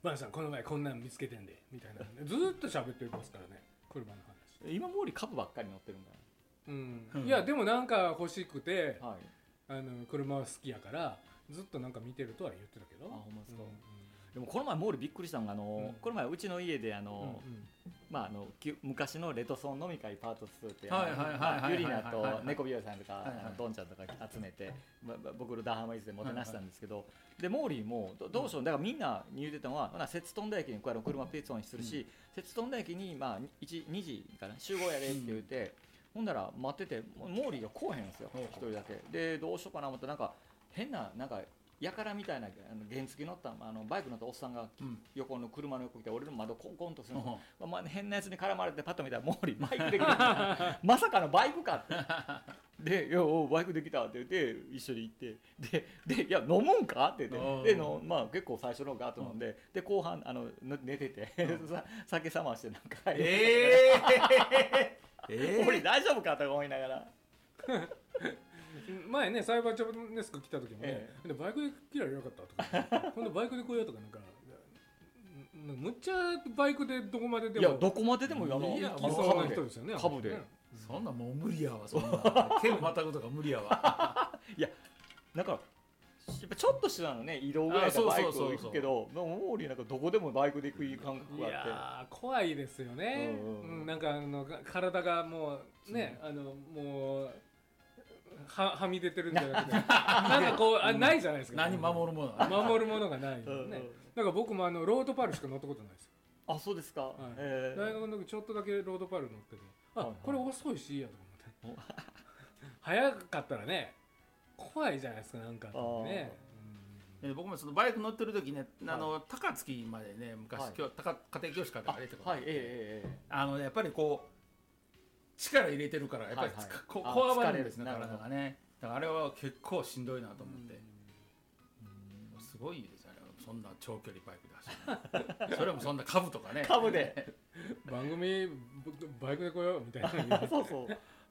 ばあさんこの前こんなん見つけてんでみたいなずーっと喋ってますからね車の話。 今毛利株ばっかり乗ってるんだうん、いやでもなんか欲しくて、 はい、 車は好きやからずっとなんか見てるとは言ってたけど。 あほんまですか、でもこの前毛利びっくりしたのがこの前うちの家でまあ昔のレトソン飲み会パート2ってゆりなと猫美容さんとかドンちゃんとか集めて僕のダハマイズでもてなしたんですけど、で毛利もどうしようだからみんなに言ってたのは摂津富田駅に車ペーツオンするし摂津富田駅に2時かな集合やでって言ってほんなら待ってて毛利が来へんんですよ一人だけでどうしようかな思ってなんか変ななんかやからみたいな原付乗ったバイク乗ったおっさんが横の車の横来て俺の窓コンコンとするの、変なやつに絡まれてパッと見たら毛利バイクできたまさかのバイクかってで「いやバイクできた」って言って一緒に行ってで「いや飲むんか?」って言ってで結構最初のガーッと飲んでで後半寝てて酒冷ましてなんか俺大丈夫かと思いながら前ねサイバーチョネスク来た時もね、でバイクで来られなかったとか今度バイクで来ようとかなんかむっちゃバイクでどこまででもいやどこまででも行きそうな人ですよね株で、 そんなもう無理やわそんな県またぐとか無理やわいやなんかちょっとしたのね移動ぐらいでバイク行くけど毛利なんかどこでもバイクで行く感覚があって、 いや怖いですよね、なんか体がもうねもうはみ出てるんじゃなくてなんかこうないじゃないですか何守るものがないよね。だから僕もロードパルしか乗ったことないですよ。 あそうですか、 大学の時ちょっとだけロードパル乗っててこれ遅いしいいやと思って早かったらね怖いじゃないですかなんかね。 僕もそのバイク乗ってる時ね高槻までね昔家庭教師からあれとかやっぱりこう力入れてるからやっぱりこわばるんですね体がね。だからあれは結構しんどいなと思ってすごいですよねそんな長距離バイクで走るそれもそんな株とかね株で番組バイクで来ようみたいなそうそう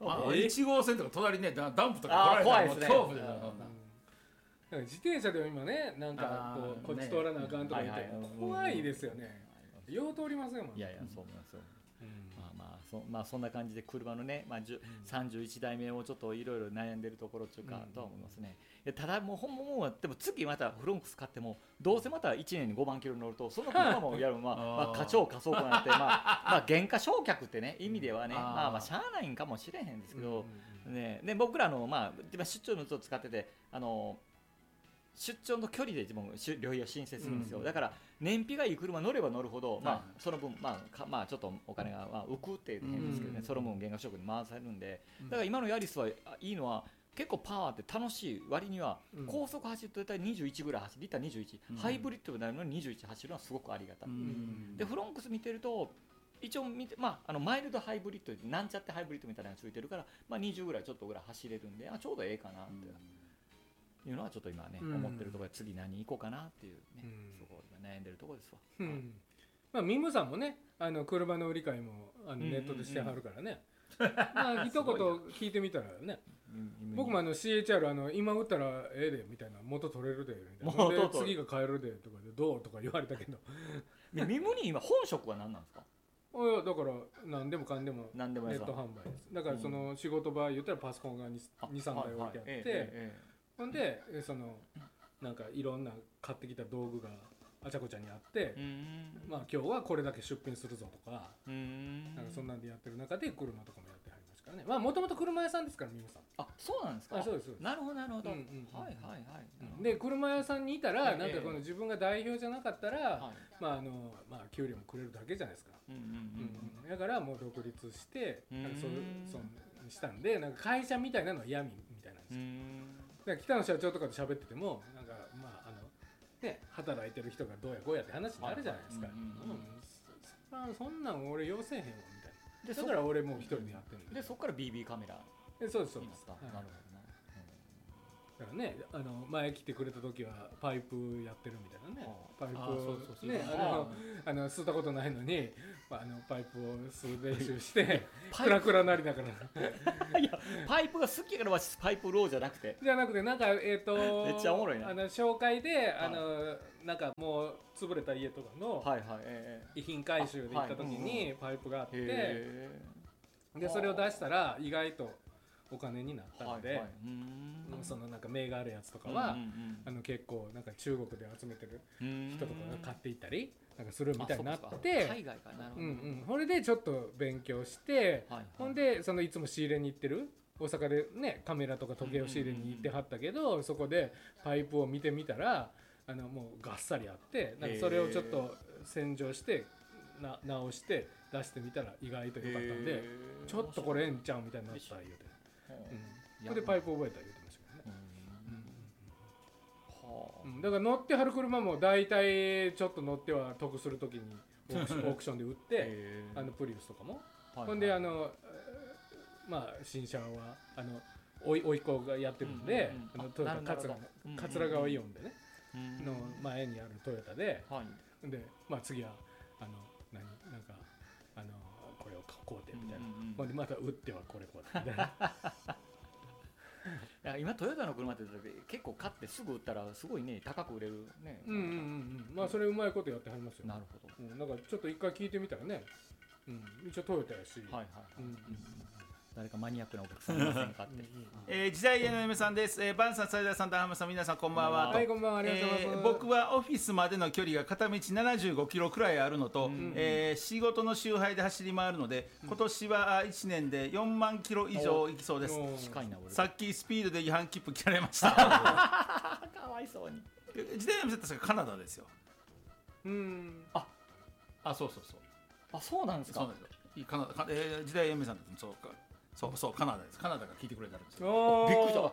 1号線とか隣ねダンプとか来られたらもう恐怖で自転車でも今ねなんかこっち通らなあかんとか言って怖いですよね。よう通りませんもん。 いやそうなんですよ。そんな感じで車のね、31代目をちょっといろいろ悩んでるところというかとは思いますね。ただもうほんまもうでも次またフロンクス買ってもどうせまた1年に5万キロ乗るとその車もやる課長課そうかなって原価償却ってね意味ではねしゃあないんかもしれへんですけどね僕らの出張のずっと使ってて出張の距離で自分旅費を申請するんですよ。だから燃費がいい車乗れば乗るほど、その分ちょっとお金が浮くって変ですけどね、その分減額償却に回されるんで、だから今のヤリスはいいのは結構パワーって楽しい割には高速走ると大体21ぐらい走るリッター21、ハイブリッドになるのに21走るのはすごくありがたい、でフロンクス見てると一応見て、マイルドハイブリッドでなんちゃってハイブリッドみたいなのがついてるから、20ぐらいちょっとぐらい走れるんでちょうどええかなって、いうのはちょっと今ね、思ってるところで次何行こうかなっていうね、そこが悩んでるところですわ。 ミムさんもね車の売り買いもネットでしてはるからね、一言聞いてみたらね、僕もCHR 今売ったらええでみたいな元取れるでみたいなで次が買えるでとかでどうとか言われたけどミムに今本職は何なんですか？ だから何でもかんでもネット販売です。だからその仕事場言ったらパソコンが 2,3 台置いてあってほんでなんかいろんな買ってきた道具があちゃこちゃにあって、今日はこれだけ出品するぞとか、なんかそんなんでやってる中で車とかもやってはりますからね。もともと車屋さんですからミムさん。 そうなんですか？ そうです。 なるほどはいで車屋さんにいたらなんかこの自分が代表じゃなかったら給料もくれるだけじゃないですか。だからもう独立してなんかそうしたんでなんか会社みたいなのは嫌みたいなんですよ。だから北野社長とかと喋っててもなんか働いてる人がどうやこうやって話になるじゃないですか。そんなん俺要せへんわみたいな。だから俺もう一人でやってるんで。 でそこから BB カメラ。 そうです。なるほどな。 だからね前来てくれた時はパイプやってるみたいなね。パイプをね吸ったことないのにパイプを吸う練習してクラクラなりながらいやパイプが好きやからパイプローじゃなくてなんかめっちゃおもろいな紹介でなんかもう潰れた家とかの遺品回収で行った時にパイプがあってでそれを出したら意外とお金になったのでそのなんか銘があるやつとかは結構なんか中国で集めてる人とかが買っていったりなんかするみたいになって海外かなそれでちょっと勉強してほんでいつも仕入れに行ってる大阪でねカメラとか時計を仕入れに行ってはったけどそこでパイプを見てみたらもうがっさりあってなんかそれをちょっと洗浄して直して出してみたら意外と良かったんでちょっとこれええんちゃうみたいになった言うてそれでパイプ覚えた言うてましたけどねだから乗ってはる車も大体ちょっと乗っては得するときにオークションで売ってプリウスとかもほんでまあ新車は甥っ子がやってるんでトヨタ桂川イオンでねの前にあるトヨタででまあ次はなんかこれを買うてみたいなほんでまた売ってはこれこうみたいないや今トヨタの車って結構買ってすぐ売ったらすごいね高く売れるねまあそれうまいことやってはりますよなるほどだからちょっと一回聞いてみたらね一応トヨタやし誰かマニアックなお客さんいませんかって時代屋の嫁さんです。バンさん、サイダーさん、ダハマさん、皆さんこんばんは。 はい、こんばんは、ありがとうございます。 僕はオフィスまでの距離が片道75キロくらいあるのと、仕事の周辺で走り回るので、今年は1年で4万キロ以上行きそうです。 近いな俺。 さっきスピードで違反切符切られました。 かわいそうに。 時代屋の嫁さん確かカナダですよ。そうそうそう。 あ、そうなんですか。 そうなんですよ。時代嫁さんそうか。そうカナダです。カナダが聞いてくれたんですよ。 びっくりした。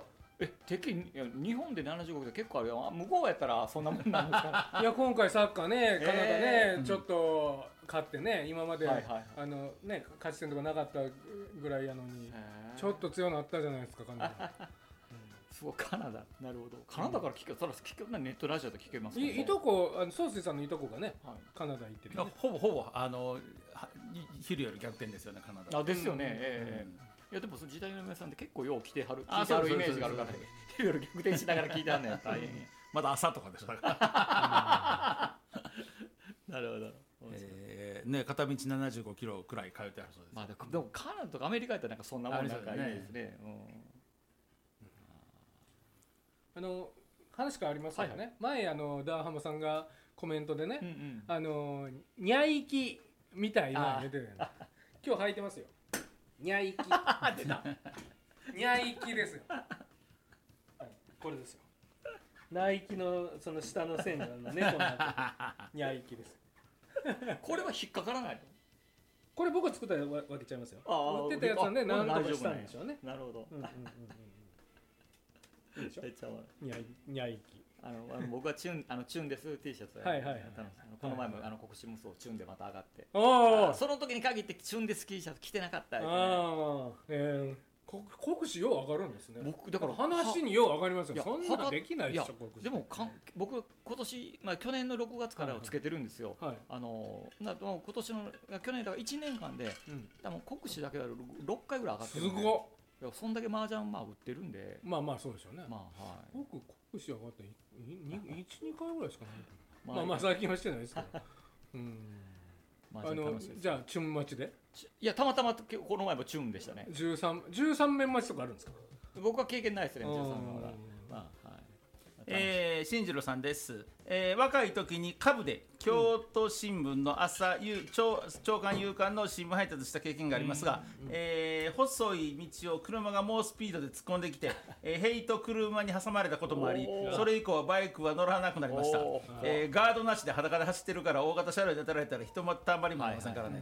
日本で75で結構あるよ。向こうやったらそんなもんなんですか。 いや今回サッカーねカナダねちょっと勝ってね今までね勝ち点とかなかったぐらいやのにちょっと強くなったじゃないですかカナダ。 すごいカナダなるほどカナダから聞けたら結局ネットラジオで聞けますか。 いとこソースさんのいとこがねカナダ行ってる。 ほぼ昼より逆転ですよねカナダ。 ですよね。いやでもその時代の嫁さんって結構よう来てはるイメージがあるから昼より逆転しながら聞いてはんねん大変まだ朝とかでしたからなるほどね片道75キロくらい通ってあるそうです。 まあでもカナダとかアメリカやったらなんかそんなもんなんかいいですね。 話変わりますけどね前ダーハマさんがコメントでねニャイキみたいな言ってたよね。今日履いてますよ。ニャイキ出たニャイキですよ。これですよ。ナイキのその下の線が猫になってニャイキです。 これは引っかからないの？ これ僕が作ったわけちゃいますよ。売ってたやつなんで何とかしたんでしょうね。 なるほど。 いいでしょ。ニャイキ。 僕はチュンです T シャツこの前も国士無双チュンでまた上がってその時に限ってチュンです T シャツ着てなかった国士よう上がるんですね。 僕だから話によう上がりますよ。そんなできないでしょ。 でも僕今年去年の6月からつけてるんですよ。今年の去年だから1年間で多分国士だけは6回ぐらい上がってるんで。すごっ。そんだけ麻雀売ってるんでまあそうでしょうね。僕国士上がって1,2回ぐらいしかないまあ最近はしてないですけどじゃあチュン待ちでいやたまたまこの前もチュンでしたね。 13面待ちとかあるんですか。 僕は経験ないですね13面は。 新次郎さんです。若い時に株で京都新聞の朝朝刊夕刊の新聞配達した経験がありますが、細い道を車が猛スピードで突っ込んできて塀と車に挟まれたこともありそれ以降はバイクは乗らなくなりました。ガードなしで裸で走ってるから大型車両で当たられたら人もたまりもありませんからね。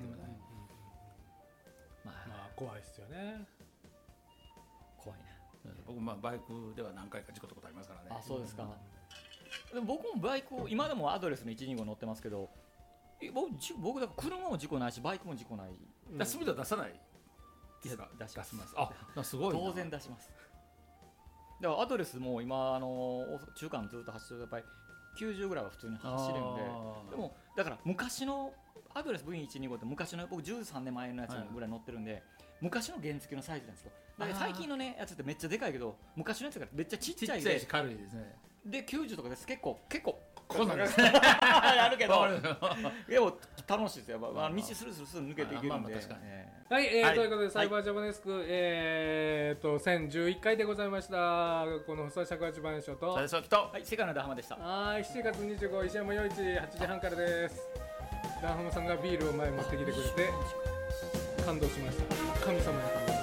まあ怖いですよね。 怖いな。 僕バイクでは何回か事故ったことありますからね。 あ、そうですか。でも僕もバイクを今でもアドレスの125乗ってますけど僕だから車も事故ないしバイクも事故ない。 スピード出さないですか。 出します。 すごい当然出します。だからアドレスも今中間ずっと走ってるとやっぱり 90ぐらいは普通に走るんで、でもだから昔のアドレス V125 って昔の僕13年前のやつぐらい乗ってるんで、昔の原付のサイズなんですよ。だから最近のねやつってめっちゃでかいけど、昔のやつがめっちゃちっちゃいで軽いですね。 で90とかです結構こんなんですねあるけどでも楽しいですよ。道スルスル抜けていけるんで。 はい、ということでサイバージャパネスク1011回でございました。この細い尺八番所とはい、世界のダハマでした。 はい、7月25日石山陽一8時半からです。ダハマさんがビールを前持ってきてくれて感動しました。神様に感動